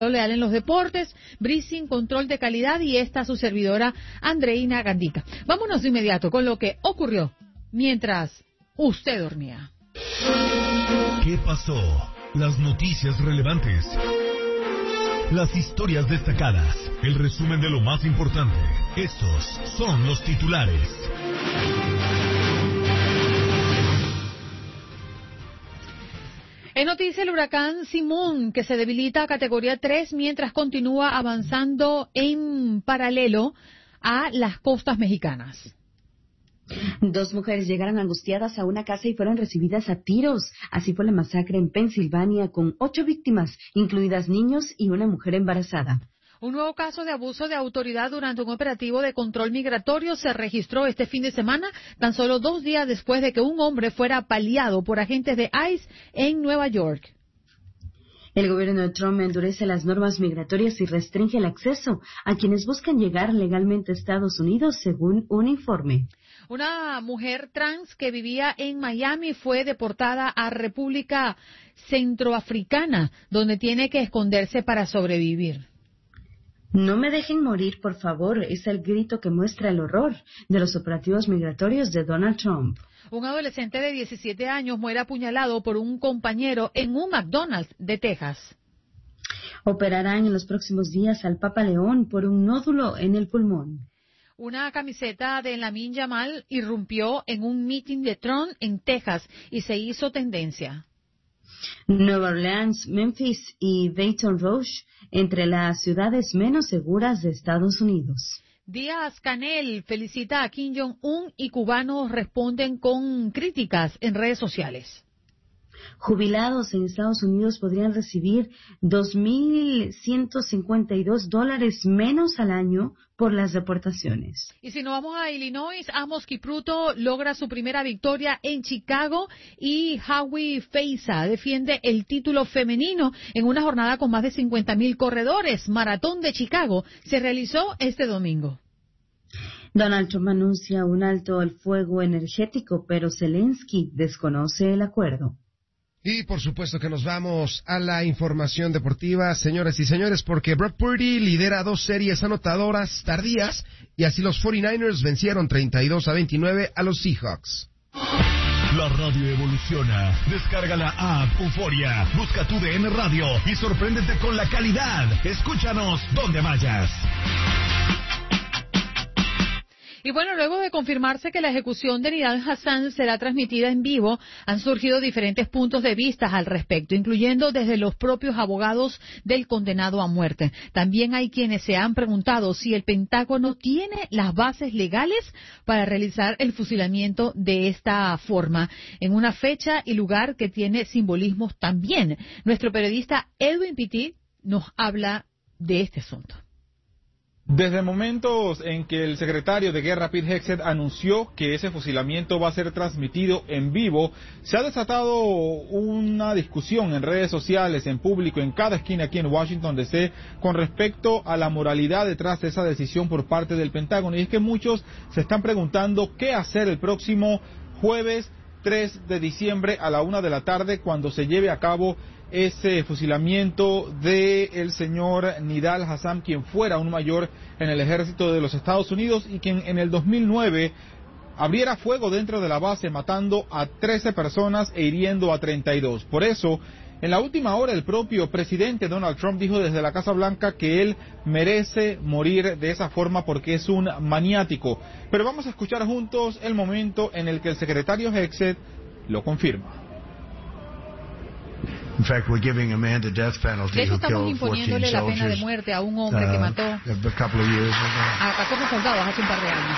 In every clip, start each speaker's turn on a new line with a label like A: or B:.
A: Leal en los deportes, Brizzing, control de calidad, y esta su servidora Andreina Gandica. Vámonos de inmediato con lo que ocurrió mientras usted dormía.
B: ¿Qué pasó? Las noticias relevantes, las historias destacadas, el resumen de lo más importante. Estos son los titulares.
A: En noticia, el huracán Simón, que se debilita a categoría 3 mientras continúa avanzando en paralelo a las costas mexicanas.
C: 2 mujeres llegaron angustiadas a una casa y fueron recibidas a tiros. Así fue la masacre en Pensilvania, con 8 víctimas, incluidas niños y una mujer embarazada.
A: Un nuevo caso de abuso de autoridad durante un operativo de control migratorio se registró este fin de semana, tan solo 2 días después de que un hombre fuera apaleado por agentes de ICE en Nueva York.
C: El gobierno de Trump endurece las normas migratorias y restringe el acceso a quienes buscan llegar legalmente a Estados Unidos, según un informe.
A: Una mujer trans que vivía en Miami fue deportada a República Centroafricana, donde tiene que esconderse para sobrevivir.
C: No me dejen morir, por favor, es el grito que muestra el horror de los operativos migratorios de Donald Trump.
A: Un adolescente de 17 años muere apuñalado por un compañero en un McDonald's de Texas.
C: Operarán en los próximos días al Papa León por un nódulo en el pulmón.
A: Una camiseta de Lamine Yamal irrumpió en un meeting de Trump en Texas y se hizo tendencia.
C: Nueva Orleans, Memphis y Baton Rouge, entre las ciudades menos seguras de Estados Unidos.
A: Díaz-Canel felicita a Kim Jong-un y cubanos responden con críticas en redes sociales.
C: Jubilados en Estados Unidos podrían recibir $2,152 menos al año por las deportaciones.
A: Y si nos vamos a Illinois, Amos Kipruto logra su primera victoria en Chicago y Howie Feiza defiende el título femenino en una jornada con más de 50,000 corredores. Maratón de Chicago se realizó este domingo.
C: Donald Trump anuncia un alto al fuego energético, pero Zelensky desconoce el acuerdo.
D: Y por supuesto que nos vamos a la información deportiva, señoras y señores, porque Brock Purdy lidera 2 series anotadoras tardías y así los 49ers vencieron 32-29 a los Seahawks.
B: La radio evoluciona. Descarga la app Euforia, busca tu DN Radio y sorpréndete con la calidad. Escúchanos donde vayas.
A: Y bueno, luego de confirmarse que la ejecución de Nidal Hassan será transmitida en vivo, han surgido diferentes puntos de vista al respecto, incluyendo desde los propios abogados del condenado a muerte. También hay quienes se han preguntado si el Pentágono tiene las bases legales para realizar el fusilamiento de esta forma, en una fecha y lugar que tiene simbolismos también. Nuestro periodista Edwin Pitti nos habla de este asunto.
E: Desde momentos en que el secretario de Guerra Pete Hegseth anunció que ese fusilamiento va a ser transmitido en vivo, se ha desatado una discusión en redes sociales, en público, en cada esquina aquí en Washington DC, con respecto a la moralidad detrás de esa decisión por parte del Pentágono. Y es que muchos se están preguntando qué hacer el próximo jueves 3 de diciembre a la 1 de la tarde cuando se lleve a cabo ese fusilamiento del señor Nidal Hassan, quien fuera un mayor en el ejército de los Estados Unidos y quien en el 2009 abriera fuego dentro de la base matando a 13 personas e hiriendo a 32. Por eso, en la última hora, el propio presidente Donald Trump dijo desde la Casa Blanca que él merece morir de esa forma porque es un maniático. Pero vamos a escuchar juntos el momento en el que el secretario Hegseth lo confirma.
F: In fact, we're giving a man the death penalty
A: De hecho,
F: who
A: estamos
F: killed 14
A: imponiéndole la pena de
F: soldiers
A: muerte a un hombre que mató
F: a couple of years ago.
A: a 14 soldados hace un par de años.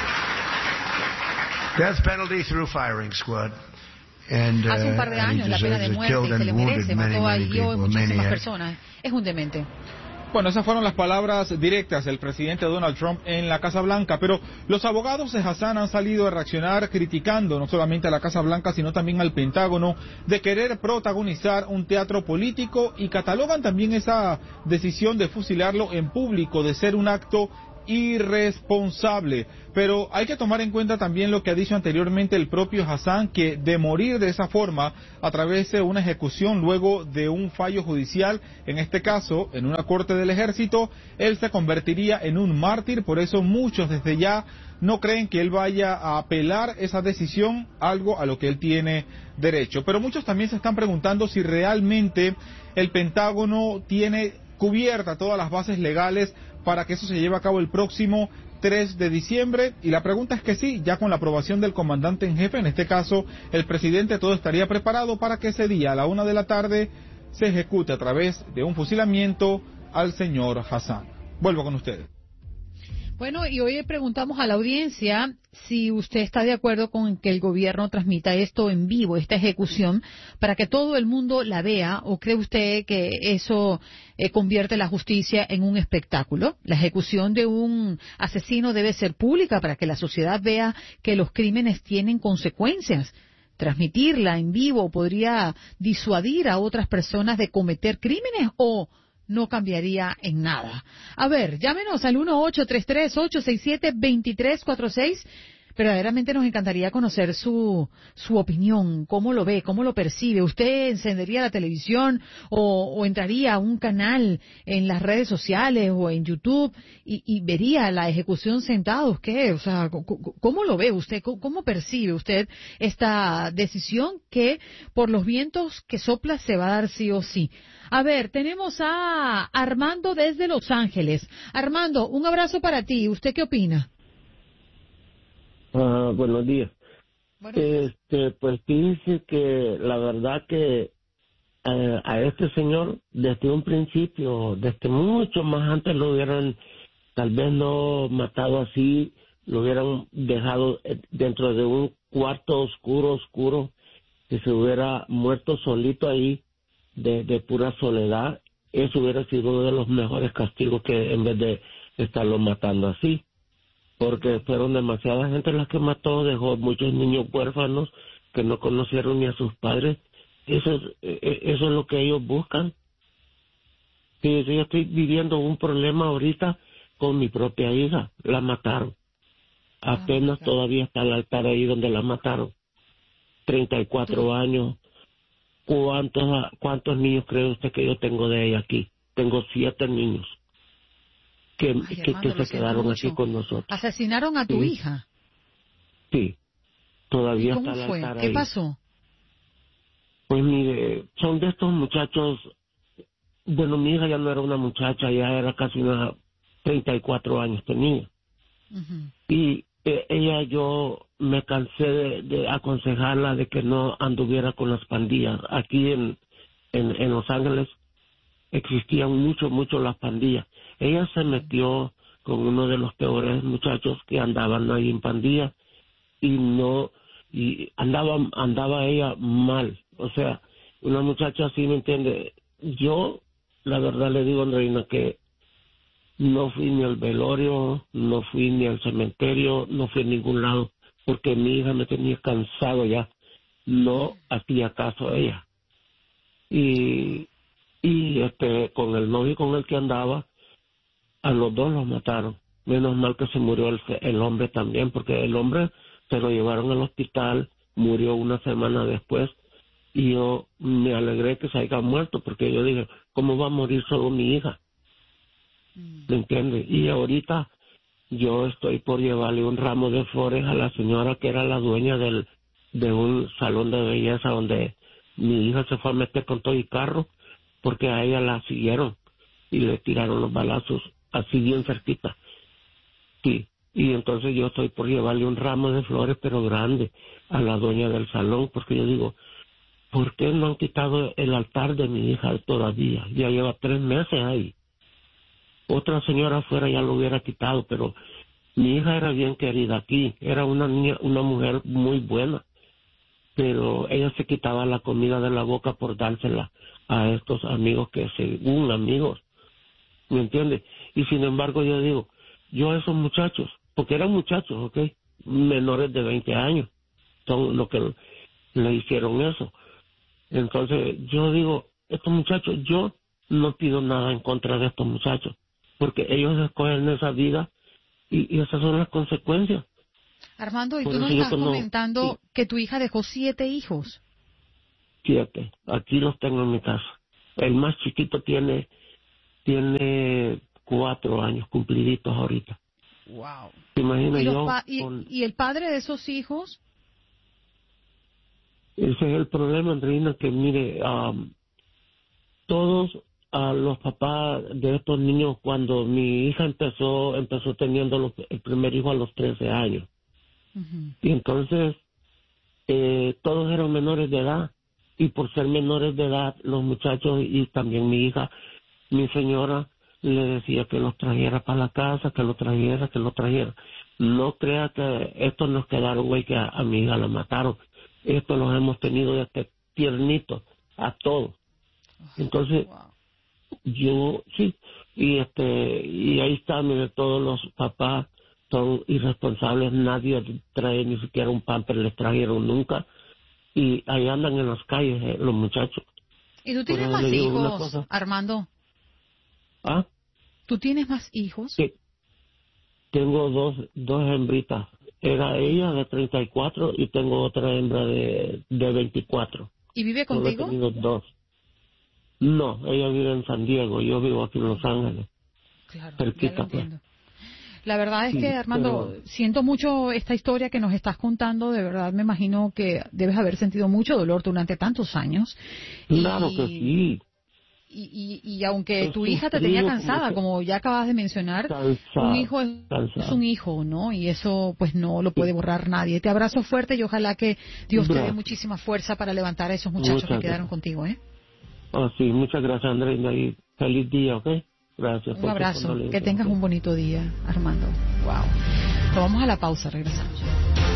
F: Death penalty through firing squad. And,
A: Hace un par de
F: and he
A: años la pena de
F: deserves it.
A: muerte
F: Killed
A: y se
F: and
A: le
F: wounded
A: merece,
F: many,
A: mató a
F: many
A: hirió a
F: people,
A: muchísimas
F: maniac.
A: personas. Es un demente.
E: Bueno, esas fueron las palabras directas del presidente Donald Trump en la Casa Blanca, pero los abogados de Hassan han salido a reaccionar criticando no solamente a la Casa Blanca, sino también al Pentágono, de querer protagonizar un teatro político y catalogan también esa decisión de fusilarlo en público, de ser un acto irresponsable. Pero hay que tomar en cuenta también lo que ha dicho anteriormente el propio Hassan, que de morir de esa forma, a través de una ejecución luego de un fallo judicial, en este caso en una corte del ejército, él se convertiría en un mártir. Por eso muchos desde ya no creen que él vaya a apelar esa decisión, algo a lo que él tiene derecho. Pero muchos también se están preguntando si realmente el Pentágono tiene cubierta todas las bases legales para que eso se lleve a cabo el próximo 3 de diciembre, y la pregunta es que sí, ya con la aprobación del comandante en jefe, en este caso el presidente, todo estaría preparado para que ese día a la 1 de la tarde se ejecute a través de un fusilamiento al señor Hassan. Vuelvo con ustedes.
A: Bueno, y hoy le preguntamos a la audiencia si usted está de acuerdo con que el gobierno transmita esto en vivo, esta ejecución, para que todo el mundo la vea, o cree usted que eso convierte la justicia en un espectáculo. La ejecución de un asesino debe ser pública para que la sociedad vea que los crímenes tienen consecuencias. Transmitirla en vivo podría disuadir a otras personas de cometer crímenes, o no cambiaría en nada. A ver, llámenos al 1-833-867-2346. Verdaderamente nos encantaría conocer su opinión, cómo lo ve, cómo lo percibe. ¿Usted encendería la televisión o entraría a un canal en las redes sociales o en YouTube y vería la ejecución sentados? ¿Qué? O sea, ¿cómo lo ve usted? ¿Cómo percibe usted esta decisión que por los vientos que sopla se va a dar sí o sí? A ver, tenemos a Armando desde Los Ángeles. Armando, un abrazo para ti. ¿Usted qué opina?
G: Buenos días. Pues fíjense que la verdad que a este señor desde un principio, desde mucho más antes lo hubieran tal vez no matado así, lo hubieran dejado dentro de un cuarto oscuro, que se hubiera muerto solito ahí de pura soledad. Eso hubiera sido uno de los mejores castigos, que en vez de estarlo matando así, porque fueron demasiada gente las que mató, dejó muchos niños huérfanos que no conocieron ni a sus padres. Eso es lo que ellos buscan. Sí, yo estoy viviendo un problema ahorita con mi propia hija, la mataron. Apenas todavía está el altar ahí donde la mataron. 34 años. ¿Cuántos niños cree usted que yo tengo de ella aquí? Tengo 7 niños. Que se quedaron aquí con nosotros.
A: ¿Asesinaron a tu hija?
G: Sí, todavía
A: ¿Cómo
G: está el
A: fue?
G: altar
A: ¿Qué
G: ahí.
A: pasó?
G: Pues mire, son de estos muchachos. Bueno, mi hija ya no era una muchacha, ya era casi una 34 años tenía. Y yo me cansé de aconsejarla de que no anduviera con las pandillas. Aquí en Los Ángeles existían mucho las pandillas. Ella se metió con uno de los peores muchachos que andaban ahí en pandilla, y andaba ella mal. O sea, una muchacha así, ¿me entiende? Yo, la verdad le digo, Andreina, que no fui ni al velorio, no fui ni al cementerio, no fui a ningún lado, porque mi hija me tenía cansado ya. No hacía caso a ella. Y con el novio con el que andaba, a los dos los mataron. Menos mal que se murió el hombre también, porque el hombre se lo llevaron al hospital, murió una semana después, y yo me alegré que se haya muerto, porque yo dije, ¿cómo va a morir solo mi hija? ¿Me entiende? Y ahorita yo estoy por llevarle un ramo de flores a la señora que era la dueña de un salón de belleza donde mi hija se fue a meter con todo el carro, porque a ella la siguieron y le tiraron los balazos así bien cerquita. Sí, y entonces yo estoy por llevarle un ramo de flores, pero grande, a la dueña del salón, porque yo digo, ¿por qué no han quitado el altar de mi hija todavía? Ya lleva 3 meses ahí. Otra señora afuera ya lo hubiera quitado, pero mi hija era bien querida aquí, era una mujer muy buena, pero ella se quitaba la comida de la boca por dársela a estos amigos que según amigos, ¿me entiende? Y sin embargo yo digo, yo a esos muchachos, porque eran muchachos, ¿ok? Menores de 20 años, son los que le hicieron eso. Entonces yo digo, estos muchachos, yo no pido nada en contra de estos muchachos, porque ellos escogen esa vida y esas son las consecuencias.
A: Armando, y
G: Por
A: tú nos
G: eso yo
A: estás
G: cuando-
A: comentando
G: sí.
A: que tu hija dejó 7 hijos.
G: 7. Aquí los tengo en mi casa. El más chiquito tiene 4 años cumpliditos ahorita.
A: Wow.
G: ¿Te imaginas
A: ¿Y, los
G: yo?
A: pa- y el padre de esos hijos?
G: Ese es el problema, Andreina, que mire, todos los papás de estos niños, cuando mi hija empezó teniendo el primer hijo a los 13 años.
A: Ujú.
G: Y entonces, todos eran menores de edad. Y por ser menores de edad, los muchachos y también mi hija, mi señora, le decía que los trajera para la casa, que lo trajera. No crea que estos nos quedaron, güey, que a mi hija la mataron. Esto los hemos tenido desde tiernitos, a todos. Entonces,
A: Wow.
G: yo, sí, y ahí está, mire, todos los papás son irresponsables, nadie trae ni siquiera un pamper, les trajeron nunca, y ahí andan en las calles los muchachos.
A: ¿Y tú tienes
G: Pero
A: más
G: le digo una
A: hijos,
G: cosa.
A: Armando?
G: ¿Ah?
A: ¿Tú tienes más hijos?
G: Sí. Tengo dos hembritas. Era ella de 34 y tengo otra hembra de 24.
A: ¿Y vive
G: Solo he
A: contigo?
G: tenido 2. No, ella vive en San Diego, yo vivo aquí en Los Ángeles.
A: Claro,
G: Cerquita,
A: ya lo
G: pues.
A: entiendo. La verdad es
G: Sí,
A: que, Armando,
G: pero-
A: siento mucho esta historia que nos estás contando. De verdad, me imagino que debes haber sentido mucho dolor durante tantos años.
G: Claro que sí.
A: Y aunque
G: He
A: tu hija te tenía
G: sufrido
A: cansada,
G: como que-
A: como ya acabas de mencionar,
G: Cansado,
A: un hijo es un hijo, ¿no? Y eso pues no lo puede borrar nadie. Te abrazo fuerte y ojalá que Dios te dé
G: Gracias.
A: muchísima fuerza para levantar a esos muchachos
G: Muchas
A: que quedaron
G: gracias.
A: contigo, ¿eh?
G: Oh, sí, muchas gracias, Andreina, y feliz día, ¿ok? Gracias.
A: Un
G: por tu
A: abrazo.
G: condolencia,
A: Que tengas
G: ¿ok?
A: un bonito día, Armando. Wow. Nos vamos a la pausa, regresamos.